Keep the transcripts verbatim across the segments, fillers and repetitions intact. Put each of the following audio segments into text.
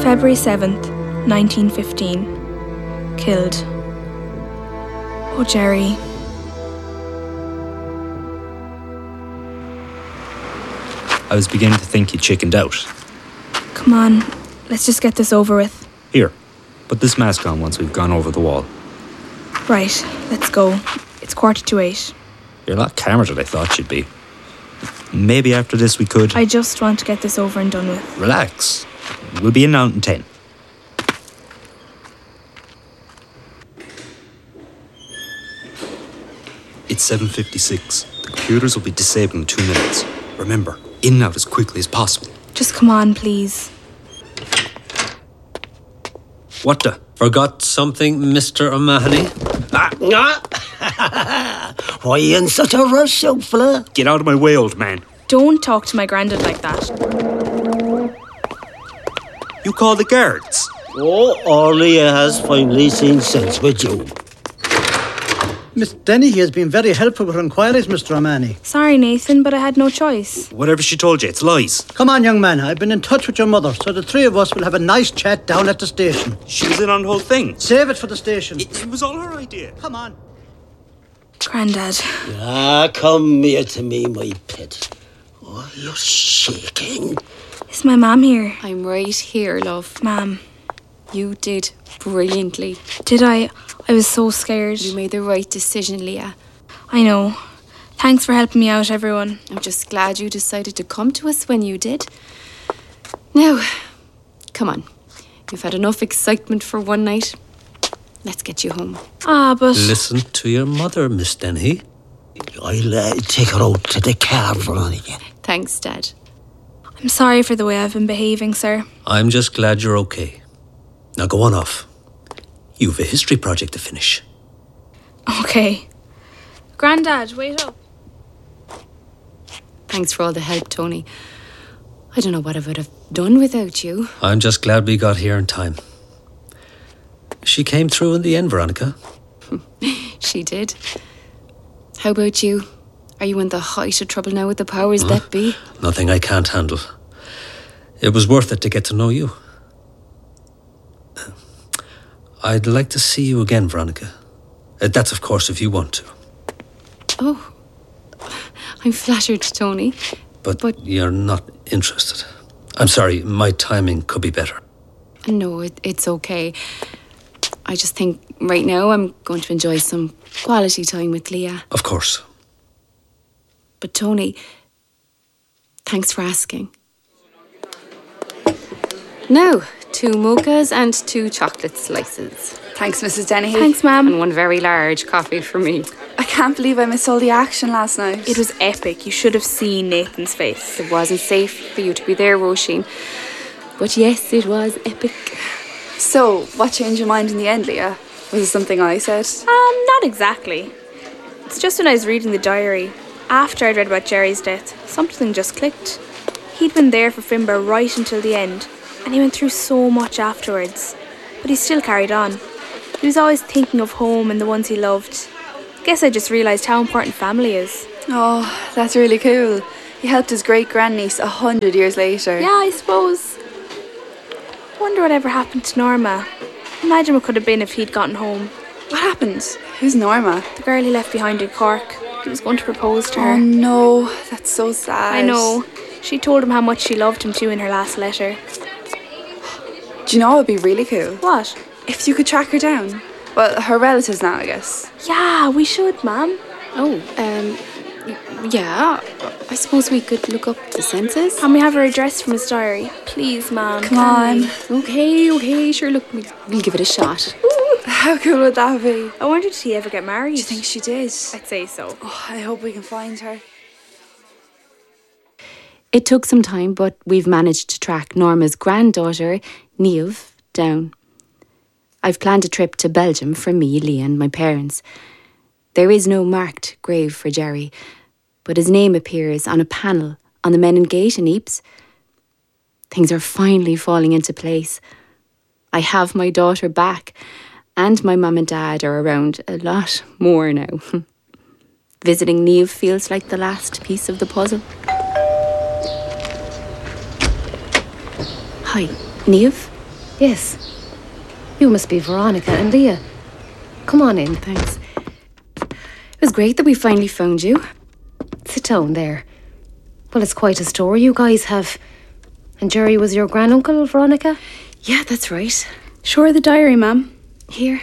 February seventh, nineteen fifteen. Killed. Oh, Jerry. I was beginning to think you chickened out. Come on, let's just get this over with. Here, put this mask on once we've gone over the wall. Right, let's go. It's quarter to eight. You're a lot calmer than I thought you'd be. Maybe after this we could... I just want to get this over and done with. Relax. We'll be in out in ten. It's seven fifty-six. The computers will be disabled in two minutes. Remember, in and out as quickly as possible. Just come on, please. What the? Forgot something, Mister O'Mahony? Ah. Why are you in such a rush, young fella? Get out of my way, old man. Don't talk to my grandad like that. You call the guards. Oh, Orlia has finally seen sense with you. Miss Denny has been very helpful with her inquiries, Mister O'Mahony. Sorry, Nathan, but I had no choice. Whatever she told you, it's lies. Come on, young man. I've been in touch with your mother, so the three of us will have a nice chat down at the station. She was in on the whole thing. Save it for the station. It, it was all her idea. Come on. Grandad. Ah, come here to me, my pet. Oh, you're shaking. Is my mum here? I'm right here, love. Ma'am. You did brilliantly. Did I? I was so scared. You made the right decision, Leah. I know. Thanks for helping me out, everyone. I'm just glad you decided to come to us when you did. Now, come on. You've had enough excitement for one night. Let's get you home. Ah, but... Listen to your mother, Miss Denny. I'll uh, take her out to the car, Veronica. Thanks, Dad. I'm sorry for the way I've been behaving, sir. I'm just glad you're okay. Now go on off. You've a history project to finish. Okay. Grandad, wait up. Thanks for all the help, Tony. I don't know what I would have done without you. I'm just glad we got here in time. She came through in the end, Veronica. She did. How about you? Are you in the height of trouble now with the powers that be? Nothing I can't handle. It was worth it to get to know you. I'd like to see you again, Veronica. Uh, That's, of course, if you want to. Oh, I'm flattered, Tony. But, But- you're not interested. I'm sorry, my timing could be better. No, it, it's okay. I just think right now I'm going to enjoy some quality time with Leah. Of course. But Tony, thanks for asking. Now, two mochas and two chocolate slices. Thanks, Missus Dennehy. Thanks, ma'am. And one very large coffee for me. I can't believe I missed all the action last night. It was epic. You should have seen Nathan's face. It wasn't safe for you to be there, Roisin. But yes, it was epic. So, what changed your mind in the end, Leah? Was it something I said? Um, not exactly. It's just when I was reading the diary, after I'd read about Jerry's death, something just clicked. He'd been there for Finbar right until the end, and he went through so much afterwards. But he still carried on. He was always thinking of home and the ones he loved. I guess I just realised how important family is. Oh, that's really cool. He helped his great-grandniece a hundred years later. Yeah, I suppose. Wonder whatever happened to Norma. Imagine what could have been if he'd gotten home. What happened? Who's Norma? The girl he left behind in Cork. He was going to propose to her. Oh no, that's so sad. I know. She told him how much she loved him too in her last letter. Do you know what would be really cool? What? If you could track her down. Well, her relatives now, I guess. Yeah, we should, ma'am. Oh, um, yeah, I suppose we could look up the census. Can we have her address from his diary? Please, ma'am. Come on. Okay, okay, sure, look, we'll, we'll give it a shot. How cool would that be? I wonder, did he ever get married? Do you think she did? I'd say so. Oh, I hope we can find her. It took some time, but we've managed to track Norma's granddaughter, Niamh, down. I've planned a trip to Belgium for me, Leah and my parents. There is no marked grave for Jerry, but his name appears on a panel on the Menin Gate in Ypres. Things are finally falling into place. I have my daughter back, and my mum and dad are around a lot more now. Visiting Niamh feels like the last piece of the puzzle. Hi, Niamh? Yes. You must be Veronica and Leah. Come on in. Thanks. It was great that we finally found you. Sit down there. Well, it's quite a story you guys have. And Jerry was your granduncle, Veronica? Yeah, that's right. Sure, the diary, ma'am. Here.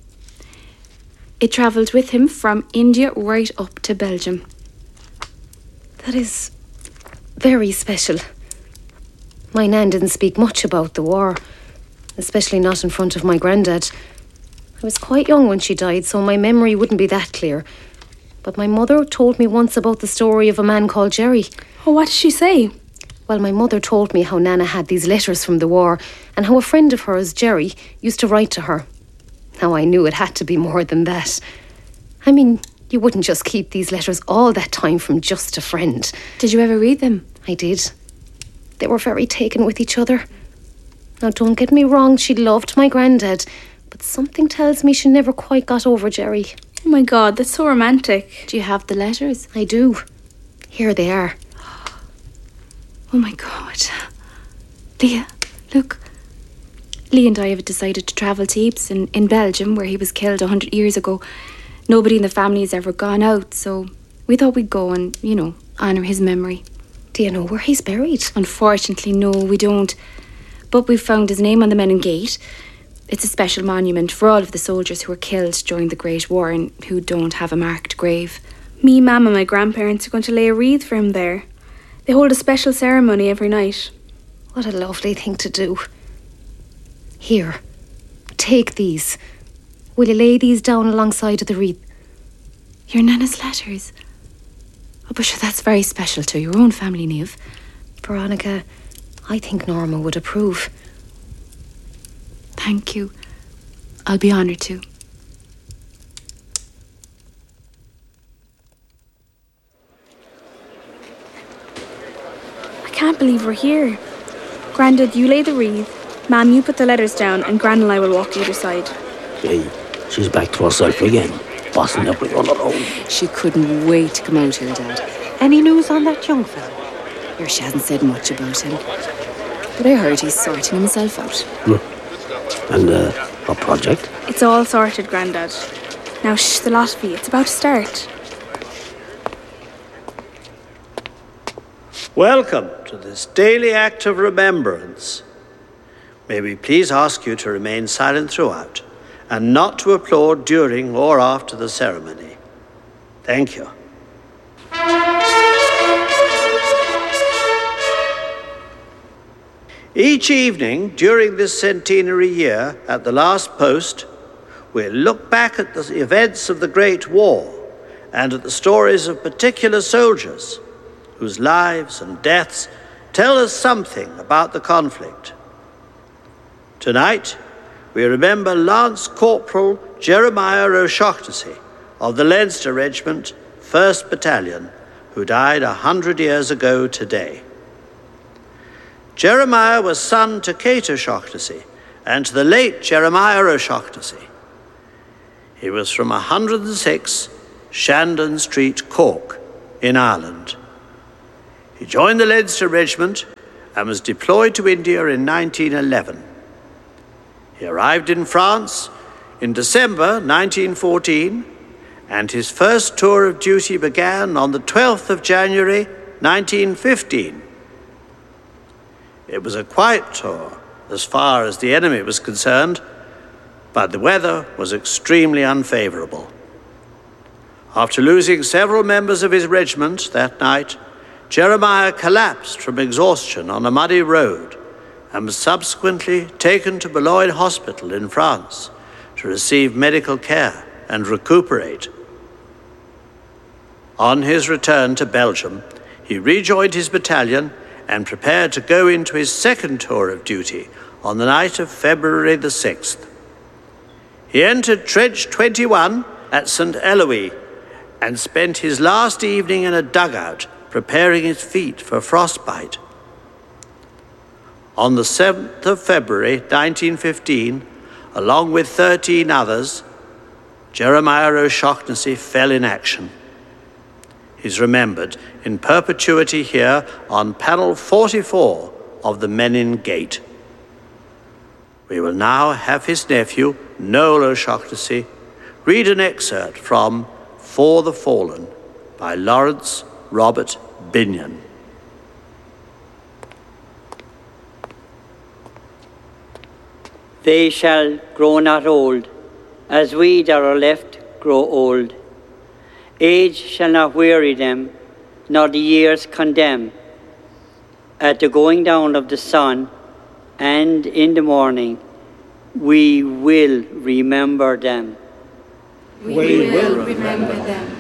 It travelled with him from India right up to Belgium. That is very special. My nan didn't speak much about the war, especially not in front of my granddad. I was quite young when she died, so my memory wouldn't be that clear. But my mother told me once about the story of a man called Jerry. Oh, what did she say? Well, my mother told me how Nana had these letters from the war and how a friend of hers, Jerry, used to write to her. Now, I knew it had to be more than that. I mean, you wouldn't just keep these letters all that time from just a friend. Did you ever read them? I did. They were very taken with each other. Now, don't get me wrong, she loved my granddad, but something tells me she never quite got over Jerry. Oh my God, that's so romantic. Do you have the letters? I do. Here they are. Oh my God. Leah, look. Lee and I have decided to travel to Ypres in, in Belgium, where he was killed a hundred years ago. Nobody in the family has ever gone out, so we thought we'd go and, you know, honour his memory. Do you know where he's buried? Unfortunately, no, we don't. But we've found his name on the Menin Gate. It's a special monument for all of the soldiers who were killed during the Great War and who don't have a marked grave. Me, Mum and my grandparents are going to lay a wreath for him there. They hold a special ceremony every night. What a lovely thing to do. Here, take these. Will you lay these down alongside of the wreath? Your Nana's letters? Oh, but sure, that's very special to your own family, Niamh. Veronica, I think Norma would approve. Thank you. I'll be honoured to. I can't believe we're here. Grandad, you lay the wreath. Ma'am, you put the letters down, and Gran and I will walk either side. Hey, she's back to herself again, bossing everything on her own. She couldn't wait to come out here, Dad. Any news on that young fella? Or she hasn't said much about him. But I heard he's sorting himself out. Hmm. And, uh, her project? It's all sorted, Grandad. Now, shh, the lot of you. It's about to start. Welcome to this daily act of remembrance. May we please ask you to remain silent throughout and not to applaud during or after the ceremony. Thank you. Each evening during this centenary year, at the last post, we'll look back at the events of the Great War and at the stories of particular soldiers whose lives and deaths tell us something about the conflict. Tonight, we remember Lance Corporal Jeremiah O'Shaughnessy of the Leinster Regiment, first Battalion, who died a hundred years ago today. Jeremiah was son to Kate O'Shaughnessy and to the late Jeremiah O'Shaughnessy. He was from one hundred six Shandon Street, Cork, in Ireland. He joined the Leinster Regiment and was deployed to India in nineteen eleven. He arrived in France in December nineteen fourteen, and his first tour of duty began on the twelfth of January nineteen fifteen. It was a quiet tour as far as the enemy was concerned, but the weather was extremely unfavourable. After losing several members of his regiment that night, Jeremiah collapsed from exhaustion on a muddy road and was subsequently taken to Boulogne Hospital in France to receive medical care and recuperate. On his return to Belgium, he rejoined his battalion and prepared to go into his second tour of duty on the night of February the sixth. He entered Trench twenty-one at Saint Eloy and spent his last evening in a dugout preparing his feet for frostbite. On the seventh of February nineteen fifteen, along with thirteen others, Jeremiah O'Shaughnessy fell in action. He's remembered in perpetuity here on panel forty-four of the Menin Gate. We will now have his nephew, Noel O'Shaughnessy, read an excerpt from For the Fallen by Lawrence Robert Binion. They shall grow not old, as we that are left grow old. Age shall not weary them, nor the years condemn. At the going down of the sun, and in the morning, we will remember them. We, we will remember them.